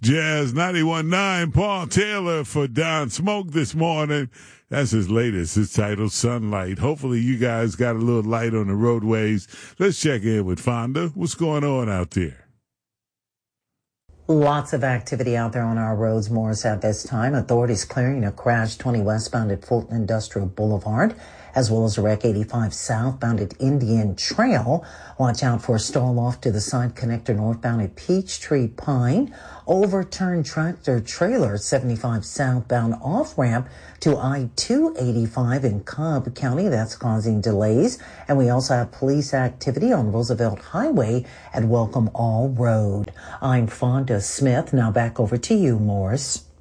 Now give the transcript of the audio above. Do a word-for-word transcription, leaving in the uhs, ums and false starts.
Jazz ninety-one point nine, Paul Taylor for Don Smoke this morning. That's his latest. It's titled Sunlight. Hopefully you guys got a little light on the roadways. Let's check in with Fonda. What's going on out there? Lots of activity out there on our roads, Morris, at this time. Authorities clearing a crash twenty westbound at Fulton Industrial Boulevard, as well as a wreck eighty-five southbound at Indian Trail. Watch out for a stall off to the side connector northbound at Peachtree Pine. Overturned tractor trailer seventy-five southbound off-ramp to I two eighty-five in Cobb County. That's causing delays. And we also have police activity on Roosevelt Highway at Welcome All Road. I'm Fonda Smith. Now back over to you, Morris.